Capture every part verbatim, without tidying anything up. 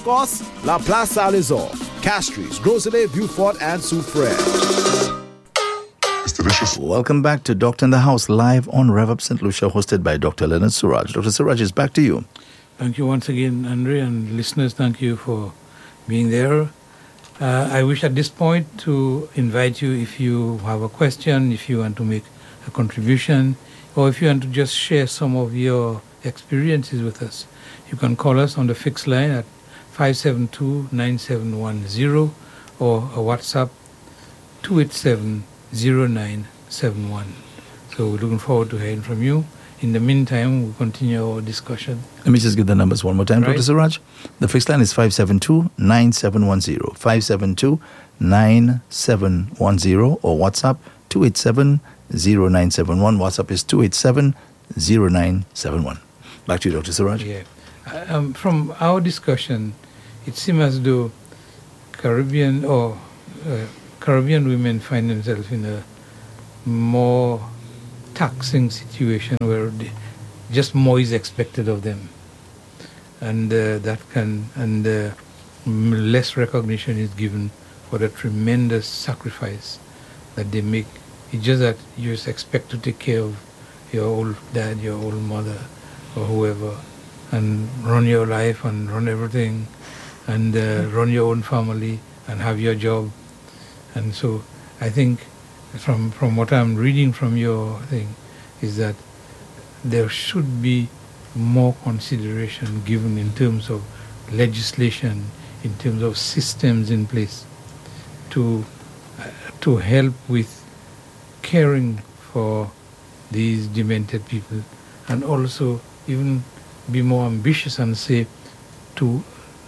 course, La Place Saint-Lazare, Castries, Gros-Islet, Beaufort, and Soufrière. It's delicious. Welcome back to Doctor in the House, live on Rev Up Saint Lucia, hosted by Doctor Leonard Suraj. Doctor Suraj, is back to you. Thank you once again, Andre, and listeners, thank you for being there. Uh, I wish at this point to invite you, if you have a question, if you want to make a contribution, or if you want to just share some of your experiences with us, you can call us on the fixed line at five seven two, nine seven one zero or a WhatsApp two eight seven, zero nine seven one. So we're looking forward to hearing from you. In the meantime, we'll continue our discussion. Let me just give the numbers one more time, Right. Doctor Suraj. The fixed line is five seven two, nine seven one zero, five seven two, nine seven one zero, or WhatsApp two eight seven, zero nine seven one. WhatsApp is two eight seven, zero nine seven one. Back to you, Doctor Suraj. Yeah. Um, from our discussion, it seems as though Caribbean or uh, Caribbean women find themselves in a more taxing situation where they, just more is expected of them, and uh, that can and uh, m- less recognition is given for the tremendous sacrifice that they make. It's just that you just expect to take care of your old dad, your old mother, or whoever, and run your life and run everything, and uh, run your own family and have your job. And so I think from from what I'm reading from your thing is that there should be more consideration given in terms of legislation, in terms of systems in place to uh, to help with caring for these demented people, and also even be more ambitious and say to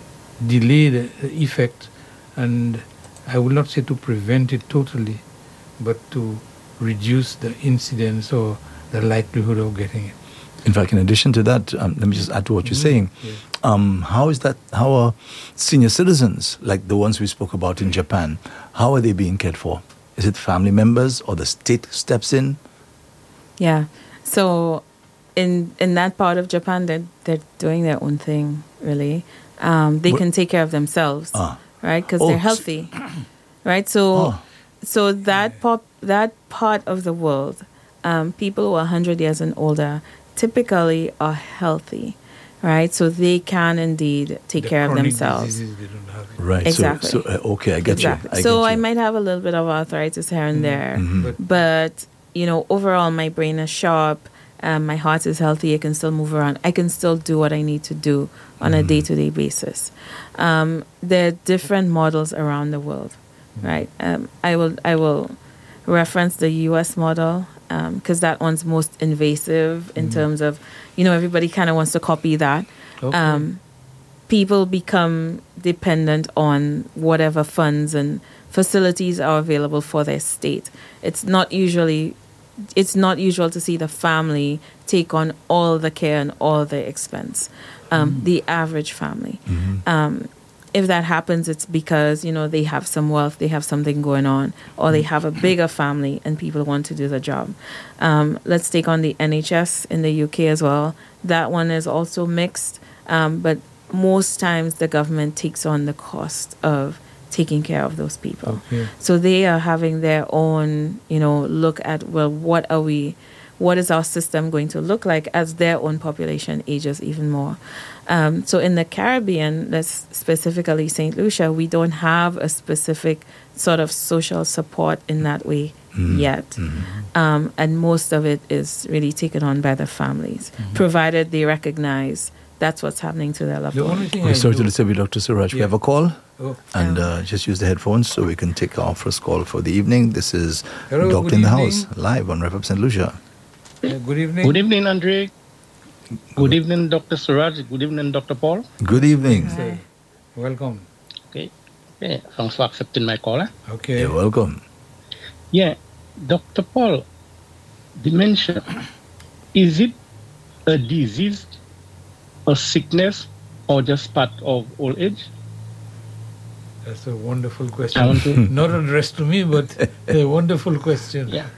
delay the effect, and I will not say to prevent it totally, but to reduce the incidence or the likelihood of getting it. In fact, in addition to that, um, let me just add to what you're Mhm. saying. Yeah. Um, how is that? How are senior citizens, like the ones we spoke about in Japan, how are they being cared for? Is it family members or the state steps in? Yeah. So in in that part of Japan, they're, they're doing their own thing, really. Um, they What- can take care of themselves, Ah. right? Because Oh, they're s- healthy, right? So Oh. so that pop, that part of the world, um, people who are one hundred years and older typically are healthy, right? So they can indeed take The care of chronic themselves. diseases, they don't have it. Right. Exactly. So, so uh, okay, I get Exactly. you. I so get I you. might have a little bit of arthritis here and there, Mhm. But but you know, overall, my brain is sharp. Um, my heart is healthy. I can still move around. I can still do what I need to do on a day-to-day basis. Um, there are different models around the world, right? Um, I will I will reference the U S model because that one's most invasive in terms of, you know, everybody kind of wants to copy that. Okay. Um, people become dependent on whatever funds and facilities are available for their state. It's not usually, it's not usual to see the family take on all the care and all the expense. Um, The average family. Um, if that happens, it's because, you know, they have some wealth, they have something going on, or they have a bigger family and people want to do the job. Um, let's take on the N H S in the U K as well. That one is also mixed, um, but most times the government takes on the cost of taking care of those people. Okay. So they are having their own, you know, look at, well, what are we, what is our system going to look like as their own population ages even more? Um, so in the Caribbean, let's specifically Saint Lucia, we don't have a specific sort of social support in that way yet. Um, and most of it is really taken on by the families, provided they recognize that's what's happening to their loved The ones. only thing We're I sorry to do, disturb you, Doctor Suraj. We Yeah. have a call, oh, and Yeah. uh, just use the headphones so we can take our first call for the evening. This is Hello, Doctor good in the evening. House, live on Rev Up Saint Lucia. uh, good evening. Good evening, Andre. Good evening, Doctor Suraj. Good evening, Doctor Paul. Good evening. Sir. Welcome. Okay. Yeah, thanks for accepting my call. Eh? Okay. You're welcome. Yeah, Doctor Paul, dementia, is it a disease, a sickness, or just part of old age? That's a wonderful I question. want to, Not addressed to me, but a wonderful question. yeah,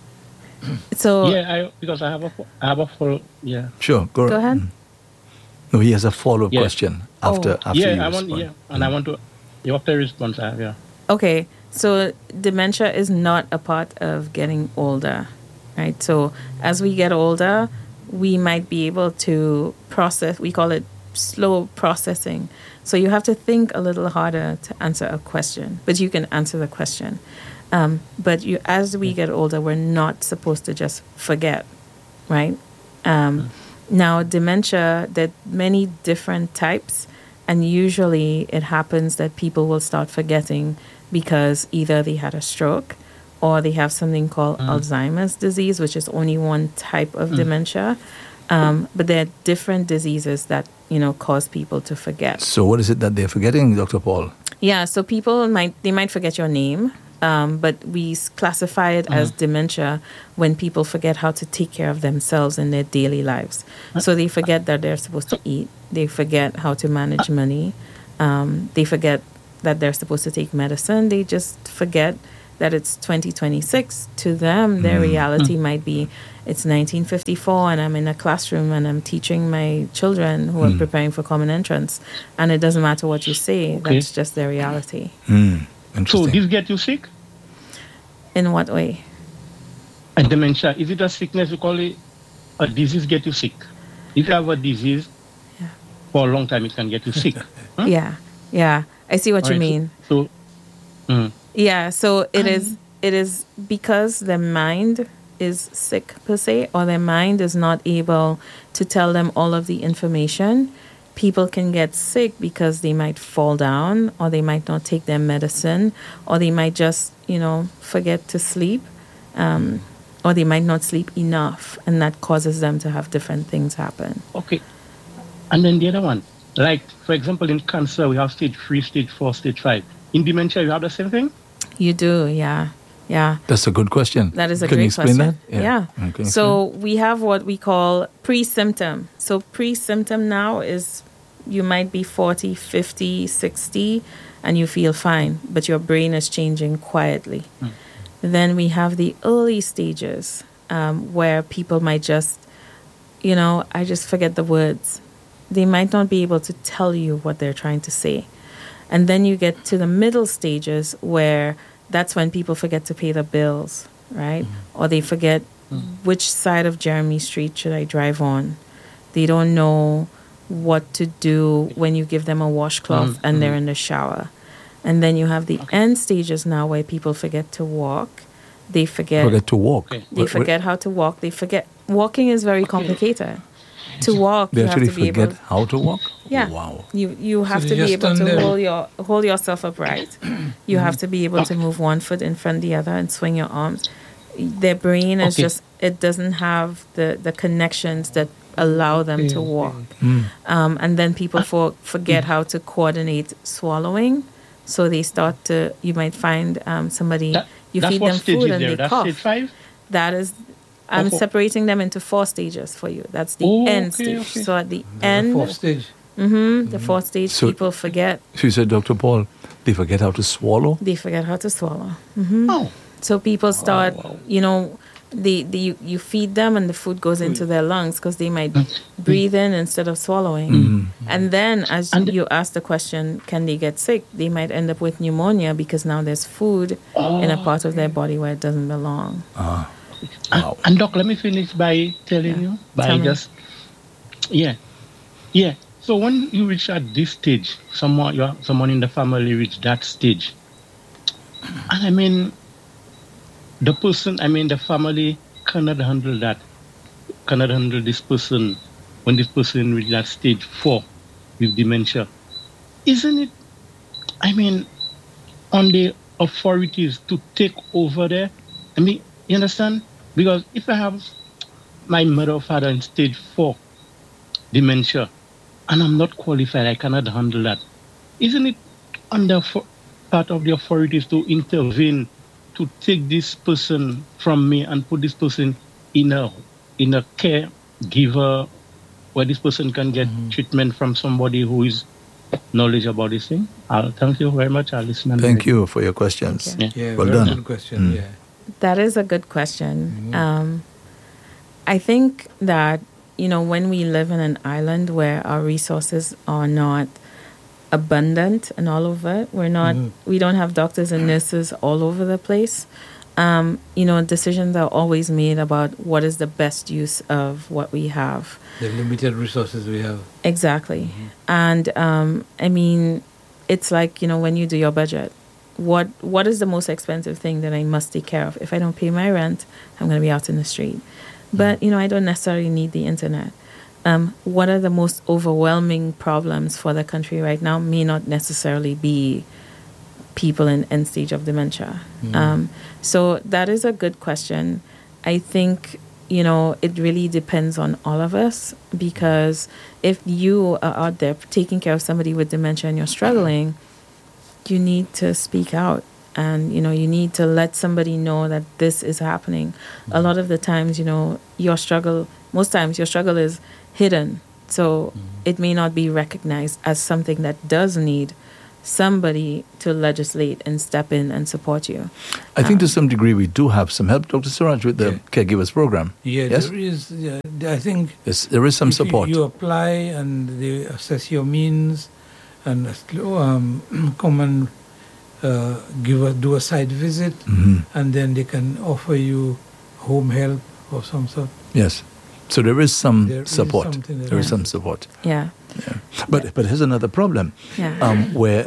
So yeah, I, because I have a, I have a full, yeah. Sure, go, Go ahead. No, he has a follow-up Yeah. question after, Oh. after you yeah, I want, respond. yeah, and I want to, yeah, after response, I have, yeah. Okay, so dementia is not a part of getting older, right? So as we get older, we might be able to process, we call it slow processing. So you have to think a little harder to answer a question, but you can answer the question. Um, but you, as we get older, we're not supposed to just forget, right? Um, now, dementia, there are many different types, and usually it happens that people will start forgetting because either they had a stroke or they have something called Alzheimer's disease, which is only one type of dementia. Um, but there are different diseases that, you know, cause people to forget. So what is it that they're forgetting, Doctor Paul? Yeah, so people might, they might forget your name, um, but we s- classify it as dementia when people forget how to take care of themselves in their daily lives. So they forget that they're supposed to eat. They forget how to manage money. Um, they forget that they're supposed to take medicine. They just forget that it's twenty twenty-six. To them, their reality might be it's nineteen fifty-four and I'm in a classroom and I'm teaching my children who are preparing for common entrance. And it doesn't matter what you say. Okay. That's just their reality. Hmm. So Interesting. this get you sick? In what way? And dementia, is it a sickness? You call it a disease get you sick. If you have a disease, Yeah. for a long time, it can get you sick. Huh? Yeah. Yeah. I see what you Alright, mean. So, so mm, Yeah, so it is it is because their mind is sick per se, or their mind is not able to tell them all of the information. People can get sick because they might fall down, or they might not take their medicine, or they might just, you know, forget to sleep, um, or they might not sleep enough, and that causes them to have different things happen. okay. And then the other one, like, for example, in cancer, we have stage three, stage four, stage five. In dementia, you have the same thing? You do, yeah, yeah. That's a good question. That is a Can you great explain question. that? Yeah. Mm, can you So we have what we call pre-symptom. So pre-symptom now is you might be forty, fifty, sixty, and you feel fine, but your brain is changing quietly. Then we have the early stages um, where people might just, you know, I just forget the words. They might not be able to tell you what they're trying to say. And then you get to the middle stages where that's when people forget to pay the bills, right? Or they forget which side of Jeremy Street should I drive on. They don't know what to do when you give them a washcloth and they're in the shower. And then you have the end stages now where people forget to walk. They forget Forget to walk. Okay. they What- what- forget how to walk. They forget walking is very complicated. To walk, They you have actually to be forget able. how to walk? Yeah. Wow. You you have they to be just able to stand there. hold your hold yourself upright. You have to be able to move one foot in front of the other and swing your arms. Their brain is Okay. just it doesn't have the, the connections that allow them to Okay, walk. Hmm. Um, and then people for, forget how to coordinate swallowing. So they start to you might find um, somebody That, you that's feed what them stage food is and there. they That's cough. stage five? That is, I'm Oh, four. separating them into four stages for you. That's the Oh, end okay, stage. okay. So at the The end, fourth stage. hmm the fourth stage, So- people forget. So you said, Doctor Paul, they forget how to swallow? They forget how to swallow. Oh, So people start, you know, they, they you, you feed them and the food goes into their lungs because they might breathe in instead of swallowing. And then as And- you ask the question, can they get sick? They might end up with pneumonia because now there's food in a part of their body where it doesn't belong. Wow. and Doc, let me finish by telling Yeah. you, by Tell me. just, yeah, yeah. So when you reach at this stage, someone, you are, someone in the family reach that stage, and I mean, the person, I mean, the family cannot handle that, cannot handle this person when this person reach that stage four with dementia. Isn't it, I mean, on the authorities to take over there? I mean, you understand? Because if I have my mother or father in stage four dementia and I'm not qualified, I cannot handle that. Isn't it on the fo- part of the authorities to intervene to take this person from me and put this person in a in a caregiver where this person can get treatment from somebody who is knowledge about this thing? I'll, thank you very much. I'll listen. and Thank listen. you for your questions. Okay. Yeah. Yeah, Well very done. good question. Mm. Yeah. That is a good question. Um, I think that, you know, when we live in an island where our resources are not abundant and all over, we're not, mm-hmm. we don't have doctors and nurses all over the place. Um, you know, decisions are always made about what is the best use of what we have. The limited resources we have. Exactly. Mm-hmm. And, um, I mean, it's like, you know, when you do your budget, what what is the most expensive thing that I must take care of? If I don't pay my rent, I'm going to be out in the street. But, mm-hmm. you know, I don't necessarily need the internet. Um, what are the most overwhelming problems for the country right now may not necessarily be people in end stage of dementia. Mm. Um, so that is a good question. I think, you know, it really depends on all of us, because if you are out there taking care of somebody with dementia and you're struggling, you need to speak out. And, you know, you need to let somebody know that this is happening. Mm. A lot of the times, you know, your struggle, most times your struggle is hidden. So mm. it may not be recognized as something that does need somebody to legislate and step in and support you. I think um, to some degree we do have some help, Doctor Suraj, with the yeah. caregivers program. Yeah, yes? there is. Yeah, I think yes, there is some if support. You, you apply and they assess your means and um, come and uh, give a, do a site visit, mm-hmm. and then they can offer you home help or some sort. Yes. So there is some there support. Is there yeah. is some support. Yeah. Yeah. But yeah. but here's another problem. Yeah. Um, where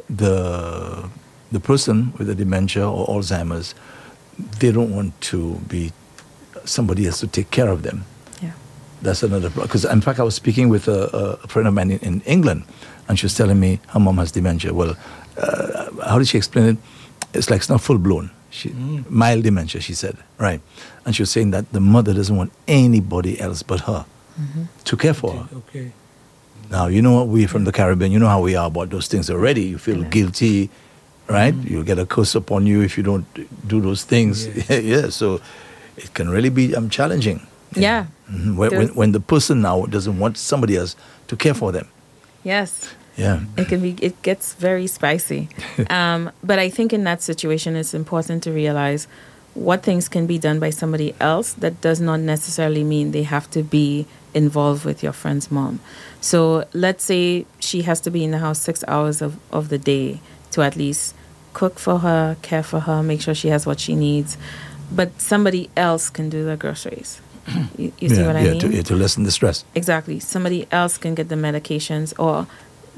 the the person with the dementia or Alzheimer's, they don't want to be, somebody has to take care of them. Yeah. That's another problem. Because in fact I was speaking with a, a friend of mine in, in England, and she was telling me her mom has dementia. Well, uh, how did she explain it? It's like it's not full blown. She, mm. mild dementia, she said, right? And she was saying that the mother doesn't want anybody else but her mm-hmm. to care for her. Okay. Now, you know what, we from the Caribbean, you know how we are about those things already. You feel yeah. guilty, right? Mm. You'll get a curse upon you if you don't do those things. Yeah, yeah so it can really be um, challenging. Yeah. Mm-hmm. when, when, when the person now doesn't want somebody else to care for them. Yes. Yeah. It can be, it gets very spicy. um, but I think in that situation, it's important to realize what things can be done by somebody else. That does not necessarily mean they have to be involved with your friend's mom. So let's say she has to be in the house six hours of, of the day to at least cook for her, care for her, make sure she has what she needs. But somebody else can do the groceries. You, you see yeah, what I yeah, mean? To, to lessen the stress. Exactly. Somebody else can get the medications, or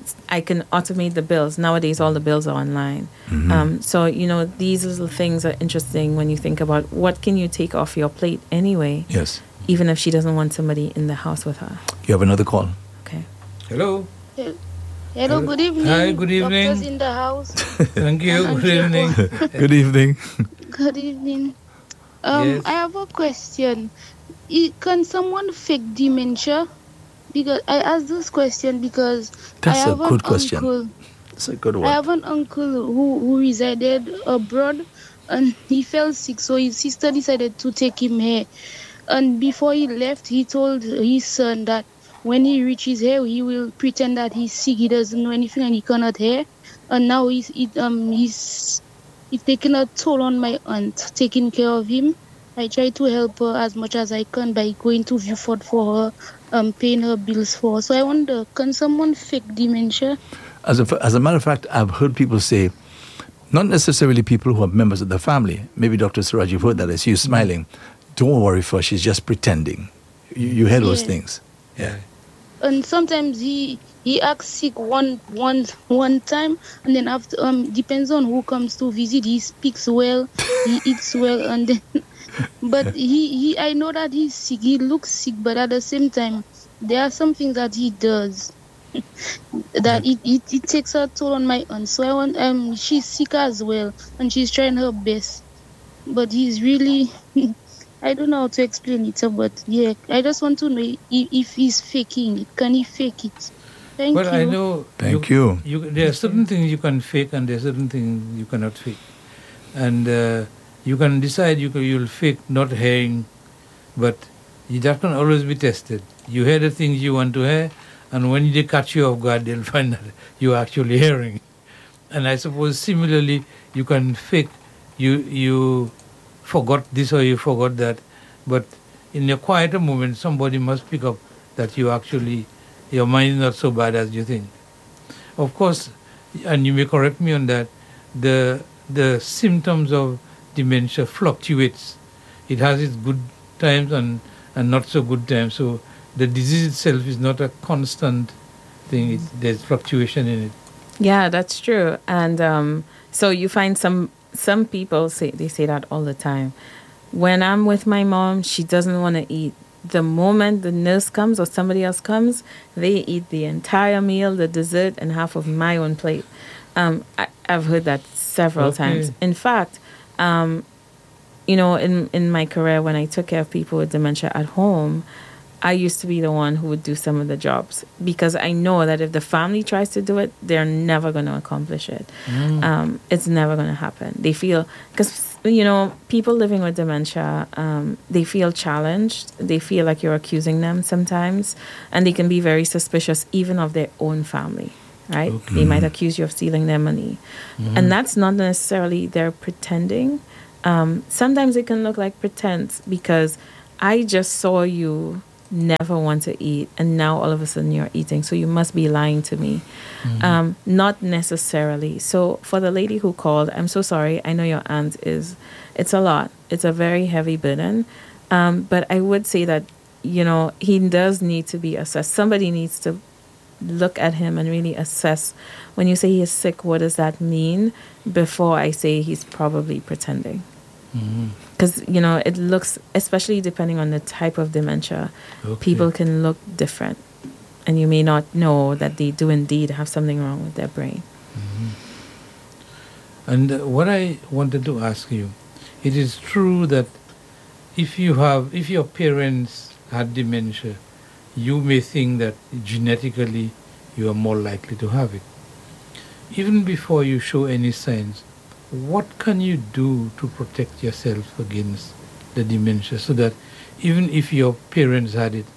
I can automate the bills. Nowadays, all the bills are online. Mm-hmm. Um, so, you know, these little things are interesting when you think about what can you take off your plate anyway. Yes. Even if she doesn't want somebody in the house with her. You have another call. Okay. Hello. Hello, Hello good evening. Hi, good evening. Doctors in the house. Thank you. Good evening. Good evening. Good evening. Um, Yes. I have a question. I- Can someone fake dementia? Because I asked this question because That's I a have good an question. uncle. That's a good I one. have an uncle who, who resided abroad, and he fell sick, so his sister decided to take him here. And before he left, he told his son that when he reaches here, he will pretend that he's sick, he doesn't know anything, and he cannot hear. And now he's it, um he's he's taking a toll on my aunt, taking care of him. I try to help her as much as I can by going to Viewfort for her, um, paying her bills for her. So I wonder, can someone fake dementia? As a, as a matter of fact, I've heard people say, not necessarily people who are members of the family. Maybe Doctor Suraj, you've heard that. I see you smiling. Don't worry for her, she's just pretending. You, you hear those Yeah. things. Yeah. And sometimes he he acts sick one one one time, and then after um depends on who comes to visit. He speaks well, he eats well, and then but he, he I know that he's sick. He looks sick, but at the same time, there are some things that he does that it, it, it takes a toll on my aunt. So I want um she's sick as well, and she's trying her best, but he's really. I don't know how to explain it, but yeah, I just want to know if, if he's faking it. Can he fake it? Thank Well, you. I know. Thank you. you. There are certain things you can fake, and there are certain things you cannot fake. And uh, you can decide you can, you'll fake not hearing, but that can always be tested. You hear the things you want to hear, and when they catch you off guard, they'll find that you're actually hearing. And I suppose similarly, you can fake you you. forgot this or you forgot that, but in a quieter moment, somebody must pick up that you actually, your mind is not so bad as you think. Of course, and you may correct me on that, the the symptoms of dementia fluctuates. It has its good times and, and not so good times. So the disease itself is not a constant thing. It, there's fluctuation in it. Yeah, that's true. And um, so you find some some people say they say that all the time. When I'm with my mom, she doesn't want to eat. The moment the nurse comes or somebody else comes, they eat the entire meal, the dessert, and half of my own plate. Um, I, I've heard that several Okay. times. In fact, um, you know, in, in my career, when I took care of people with dementia at home, I used to be the one who would do some of the jobs because I know that if the family tries to do it, they're never going to accomplish it. Mm. Um, it's never going to happen. They feel, because, you know, people living with dementia, um, they feel challenged. They feel like you're accusing them sometimes, and they can be very suspicious even of their own family, right? Okay. They might accuse you of stealing their money. Mhm. And that's not necessarily they're pretending. Um, sometimes it can look like pretense because I just saw you never want to eat and now all of a sudden you're eating, so you must be lying to me. Mhm. Um, not necessarily. So for the lady who called, I'm so sorry. I know your aunt is, it's a lot. It's a very heavy burden. Um, but I would say that, you know, he does need to be assessed. Somebody needs to look at him and really assess, when you say he is sick, what does that mean, before I say he's probably pretending. Mhm. Because, you know, it looks, especially depending on the type of dementia, Okay. people can look different. And you may not know that they do indeed have something wrong with their brain. And uh, what I wanted to ask you, it is true that if you have, if your parents had dementia, you may think that genetically you are more likely to have it. Even before you show any signs, what can you do to protect yourself against the dementia so that even if your parents had it,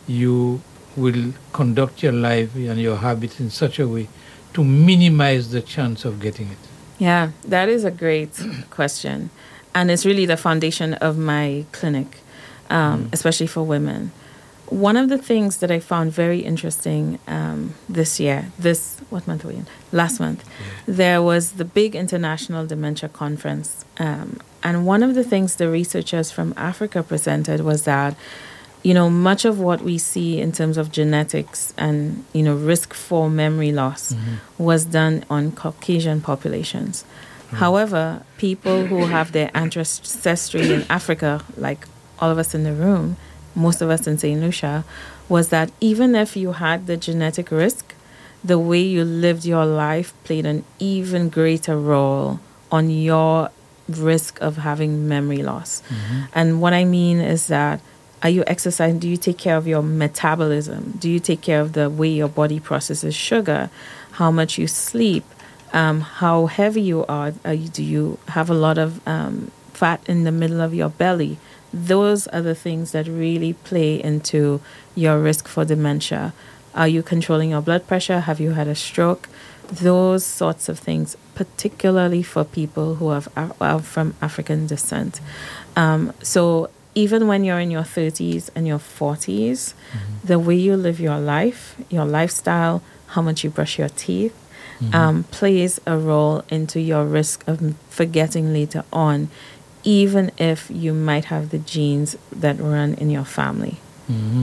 you will conduct your life and your habits in such a way to minimize the chance of getting it? Yeah, that is a great question. And it's really the foundation of my clinic, um, Mm. especially for women. One of the things that I found very interesting um, this year, this, what month are we in? Last month, there was the big international dementia conference. Um, and one of the things the researchers from Africa presented was that, you know, much of what we see in terms of genetics and, you know, risk for memory loss was done on Caucasian populations. However, people who have their ancestry in Africa, like all of us in the room, most of us in Saint Lucia, was that even if you had the genetic risk, the way you lived your life played an even greater role on your risk of having memory loss. And what I mean is that, are you exercising? Do you take care of your metabolism? Do you take care of the way your body processes sugar? How much you sleep? Um, how heavy you are? Are you, do you have a lot of um, fat in the middle of your belly? Those are the things that really play into your risk for dementia. Are you controlling your blood pressure? Have you had a stroke? Those sorts of things, particularly for people who have, are from African descent. Um, so even when you're in your thirties and your forties, mm-hmm. the way you live your life, your lifestyle, how much you brush your teeth, mm-hmm. um, plays a role into your risk of forgetting later on, even if you might have the genes that run in your family. Mm-hmm.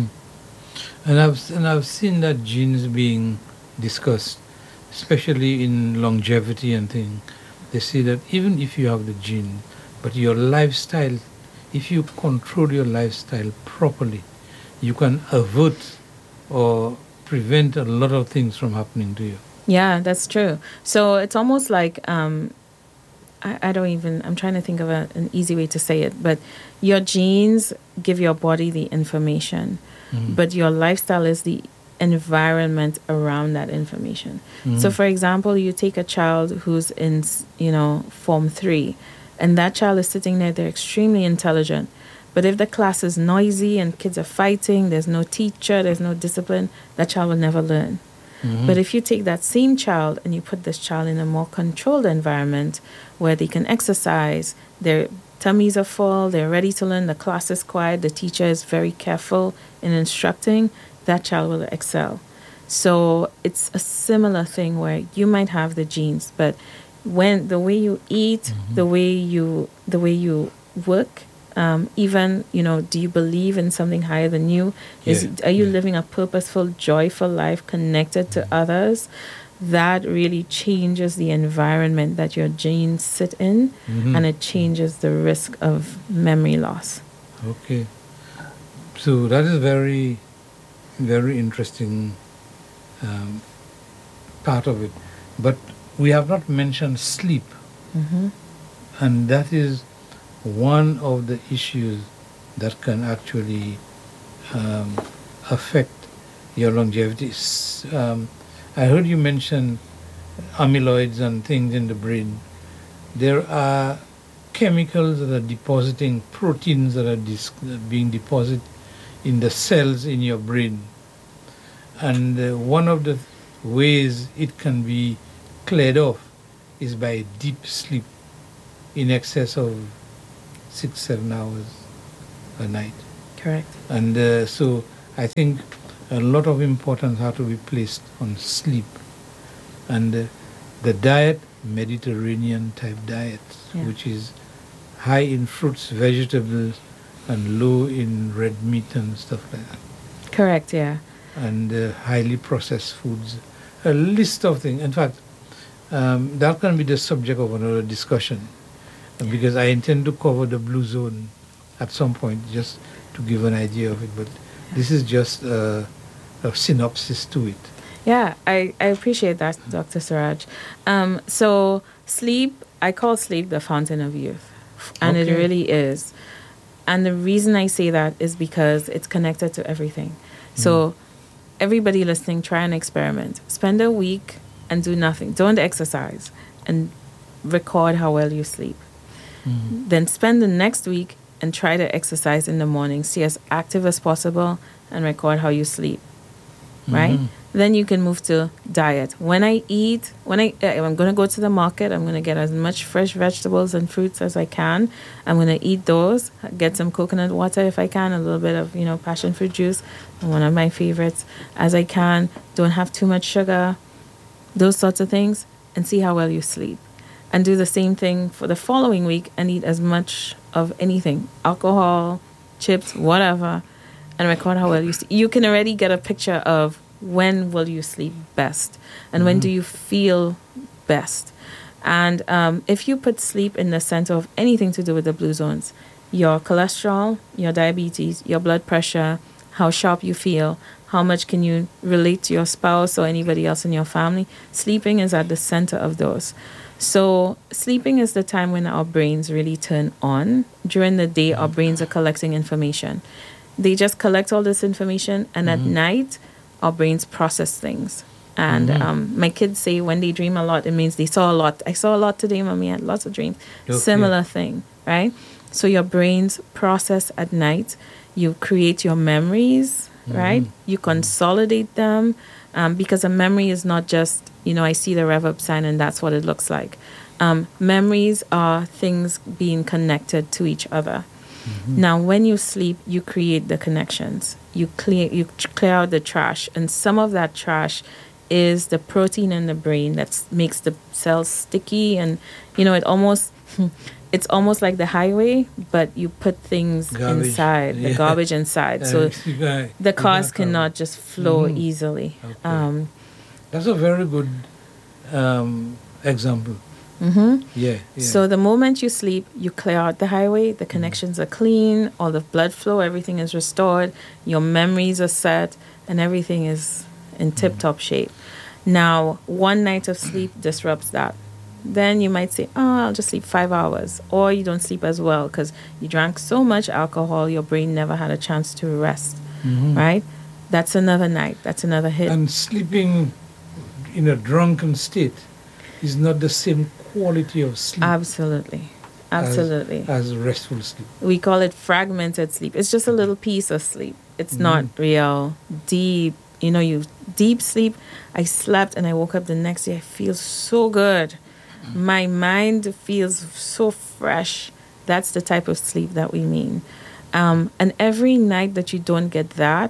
And I've and I've seen that genes being discussed, especially in longevity and things. They say that even if you have the gene, but your lifestyle, if you control your lifestyle properly, you can avert or prevent a lot of things from happening to you. Yeah, that's true. So it's almost like, um, I, I don't even, I'm trying to think of a, an easy way to say it, but your genes give your body the information, mm-hmm. but your lifestyle is the environment around that information. Mm-hmm. So for example, you take a child who's in, you know, form three, and that child is sitting there, they're extremely intelligent. But if the class is noisy and kids are fighting, there's no teacher, there's no discipline, that child will never learn. Mm-hmm. But if you take that same child and you put this child in a more controlled environment where they can exercise, their tummies are full, they're ready to learn, the class is quiet, the teacher is very careful in instructing, that child will excel. So it's a similar thing where you might have the genes, but when the way you eat, mm-hmm. the way you the way you work, um, even, you know, do you believe in something higher than you? Is Yeah. are you Yeah. living a purposeful, joyful life connected to others? That really changes the environment that your genes sit in, Mhm. and it changes the risk of memory loss. Okay. So that is very, very interesting um, part of it. But we have not mentioned sleep. Mm-hmm. And that is one of the issues that can actually um, affect your longevity. S- Um, I heard you mention amyloids and things in the brain. There are chemicals that are depositing, proteins that are dis- being deposited in the cells in your brain. And uh, one of the ways it can be cleared off is by deep sleep in excess of six, seven hours a night. Correct. And uh, so I think a lot of importance has to be placed on sleep. And uh, the diet, Mediterranean type diet, Yeah. which is high in fruits, vegetables, and low in red meat and stuff like that. Correct, yeah. And uh, highly processed foods. A list of things. In fact, um, that can be the subject of another discussion, uh, because I intend to cover the blue zone at some point, just to give an idea of it. But this is just uh, a synopsis to it. Yeah, I, I appreciate that, Doctor Siraj. Um, so sleep, I call sleep the fountain of youth. And it Okay. really is. And the reason I say that is because it's connected to everything. So everybody listening, try an experiment. Spend a week and do nothing. Don't exercise. And record how well you sleep. Mhm. Then spend the next week and try to exercise in the morning. Stay as active as possible and record how you sleep. Right? Mhm. Then you can move to diet. When I eat, when I, uh, I'm going to go to the market, I'm going to get as much fresh vegetables and fruits as I can. I'm going to eat those, get some coconut water if I can, a little bit of, you know, passion fruit juice, one of my favorites, as I can. Don't have too much sugar, those sorts of things, and see how well you sleep. And do the same thing for the following week and eat as much of anything, alcohol, chips, whatever, and record how well you sleep. You can already get a picture of when will you sleep best and when do you feel best. And um, if you put sleep in the center of anything to do with the blue zones, your cholesterol, your diabetes, your blood pressure, how sharp you feel, how much can you relate to your spouse or anybody else in your family, sleeping is at the center of those. So sleeping is the time when our brains really turn on. During the day, our brains are collecting information. They just collect all this information, and at night, our brains process things. And Mhm. um, my kids say when they dream a lot, it means they saw a lot. I saw a lot today, Mommy. I had lots of dreams. Okay. Similar thing, right? So your brains process at night. You create your memories, right? You consolidate them, um, because a memory is not just, you know, I see the reverb sign and that's what it looks like. Um, memories are things being connected to each other. Now, when you sleep, you create the connections. You clear, you tr- clear out the trash, and some of that trash is the protein in the brain that s- makes the cells sticky, and you know, it almost, it's almost like the highway, but you put things Garbage, inside, the yeah. garbage inside, so Uh, you got- the you cars got cannot covered. just flow Mhm. easily. Okay. Um, That's a very good um, example. mhm. Yeah, yeah. So the moment you sleep, you clear out the highway, the connections are clean, all the blood flow, everything is restored, your memories are set, and everything is in tip-top shape. Now, one night of sleep disrupts that. Then you might say, oh, I'll just sleep five hours. Or you don't sleep as well because you drank so much alcohol, your brain never had a chance to rest, Mhm. right? That's another night. That's another hit. And sleeping in a drunken state is not the same quality of sleep Absolutely. as- Absolutely. as, restful sleep. We call it fragmented sleep. It's just a little piece of sleep. It's not real deep. You know, you deep sleep. I slept and I woke up the next day. I feel so good. My mind feels so fresh. That's the type of sleep that we mean. Um, and every night that you don't get that,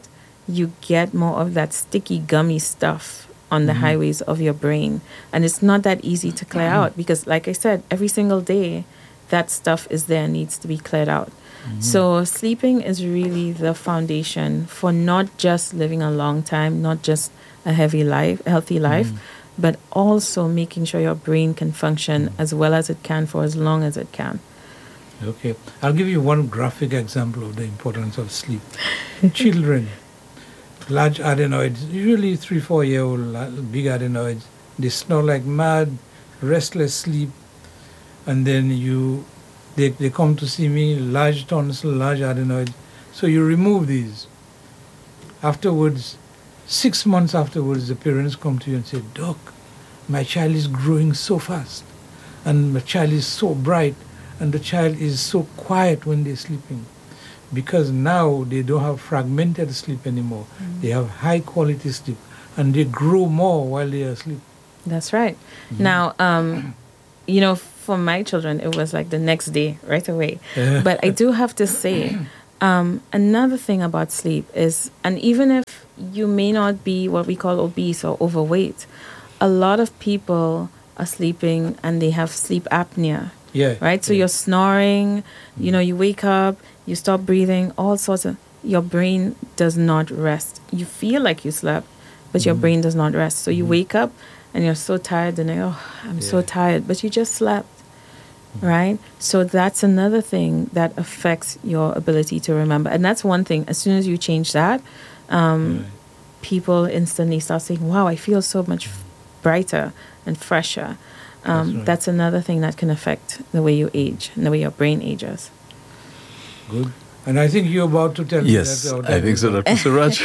you get more of that sticky, gummy stuff on the mm-hmm. highways of your brain. And it's not that easy to clear mm-hmm. out because, like I said, every single day, that stuff is there, needs to be cleared out. Mm-hmm. So sleeping is really the foundation for not just living a long time, not just a heavy life, healthy life, mm. but also making sure your brain can function as well as it can for as long as it can. Okay. I'll give you one graphic example of the importance of sleep. Children, large adenoids, usually three, four year old big adenoids, they snore like mad, restless sleep, and then you, they, they come to see me, large tonsil, large adenoids. So you remove these. Afterwards, six months afterwards, the parents come to you and say, Doc, my child is growing so fast, and my child is so bright, and the child is so quiet when they're sleeping. Because now they don't have fragmented sleep anymore. Mm-hmm. They have high quality sleep, and they grow more while they are asleep. That's right. Mm-hmm. Now, um, you know, for my children, it was like the next day, right away. But I do have to say, um, another thing about sleep is, and even if you may not be what we call obese or overweight, a lot of people are sleeping and they have sleep apnea. Yeah. Right? So yeah. you're snoring, you know, you wake up, you stop breathing, all sorts of, your brain does not rest. You feel like you slept, but mm-hmm. your brain does not rest. So you mm-hmm. wake up and you're so tired and you're, oh, I'm yeah. so tired, but you just slept. Mm-hmm. Right? So that's another thing that affects your ability to remember. And that's one thing. As soon as you change that, um, right. people instantly start saying, wow, I feel so much brighter and fresher. Um, that's, right. that's another thing that can affect the way you age and the way your brain ages. Good. And I think you're about to tell yes, me that. Yes, I think so, Doctor Suraj.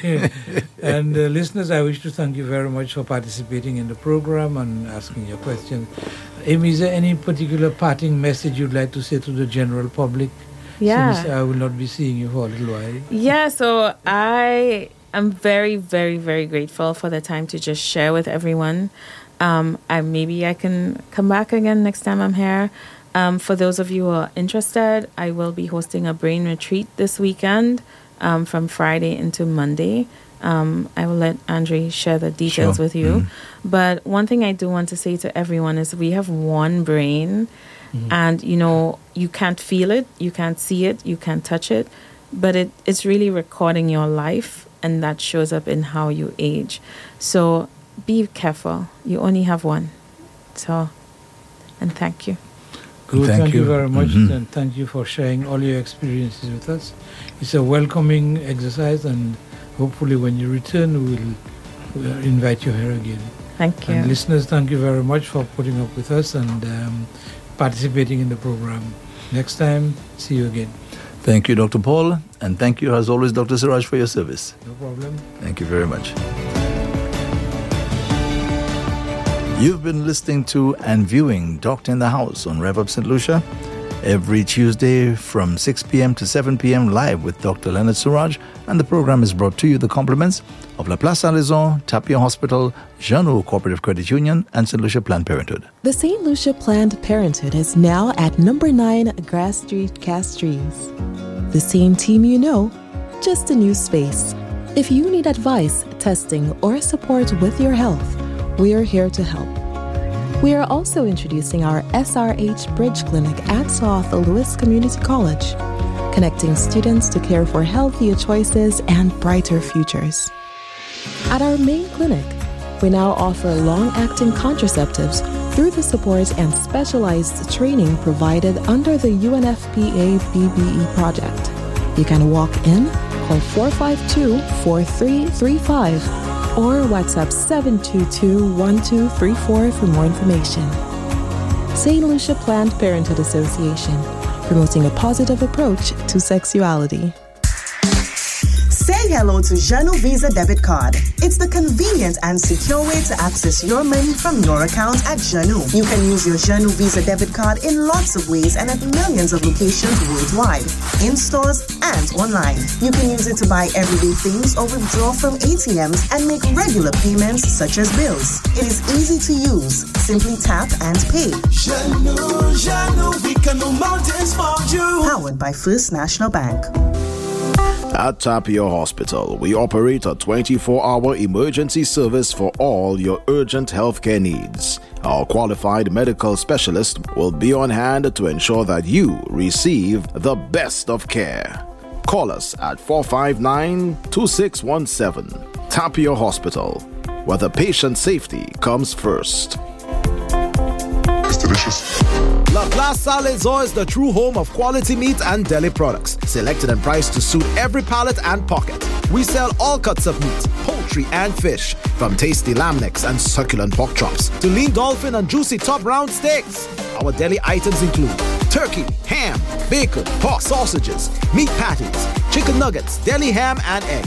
And uh, listeners, I wish to thank you very much for participating in the program and asking your questions. Amy, is there any particular parting message you'd like to say to the general public? Yeah. Since I will not be seeing you for a little while. Yeah, so I am very, very, very grateful for the time to just share with everyone. Um, I, maybe I can come back again next time I'm here. Um, for those of you who are interested, I will be hosting a brain retreat this weekend um, from Friday into Monday. Um, I will let Andre share the details sure. with you. Mm-hmm. But one thing I do want to say to everyone is we have one brain, mm-hmm. and, you know, you can't feel it, you can't see it, you can't touch it, but it, it's really recording your life, and that shows up in how you age. So be careful. You only have one. So, and thank you. Good. Thank, thank you. you very much, mm-hmm. and thank you for sharing all your experiences with us. It's a welcoming exercise, and hopefully when you return, we'll, we'll invite you here again. Thank you. And listeners, thank you very much for putting up with us and um, participating in the program. Next time, see you again. Thank you, Doctor Paul, and thank you, as always, Doctor Suraj, for your service. No problem. Thank you very much. You've been listening to and viewing Doctor in the House on Rev Up Saint Lucia every Tuesday from six p.m. to seven p.m. live with Doctor Leonard Suraj, and the program is brought to you the compliments of La Place Saint-Lazare, Tapia Hospital, Jeannot Cooperative Credit Union, and Saint Lucia Planned Parenthood. The Saint Lucia Planned Parenthood is now at number nine Grass Street, Castries. The same team you know, just a new space. If you need advice, testing, or support with your health, we are here to help. We are also introducing our S R H Bridge Clinic at South Louis Community College, connecting students to care for healthier choices and brighter futures. At our main clinic, we now offer long-acting contraceptives through the support and specialized training provided under the U N F P A B B E project. You can walk in, call four five two, four three three five, or WhatsApp seven two two, one two three four for more information. Saint Lucia Planned Parenthood Association, promoting a positive approach to sexuality. Say hello to Jeannot Visa Debit Card. It's the convenient and secure way to access your money from your account at Jeannot. You can use your Jeannot Visa Debit Card in lots of ways and at millions of locations worldwide, in stores and online. You can use it to buy everyday things or withdraw from A T Ms and make regular payments such as bills. It is easy to use. Simply tap and pay. Jeannot, Jeannot, we can move mountains for you. Powered by First National Bank. At Tapio Hospital, we operate a twenty-four hour emergency service for all your urgent healthcare needs. Our qualified medical specialist will be on hand to ensure that you receive the best of care. Call us at four five nine, two six one seven. Tapio Hospital, where the patient's safety comes first. It's delicious. La Plaza Salazar is the true home of quality meat and deli products, selected and priced to suit every palate and pocket. We sell all cuts of meat, poultry and fish, from tasty lamb necks and succulent pork chops to lean dolphin and juicy top round steaks. Our deli items include turkey, ham, bacon, pork sausages, meat patties, chicken nuggets, deli ham and egg,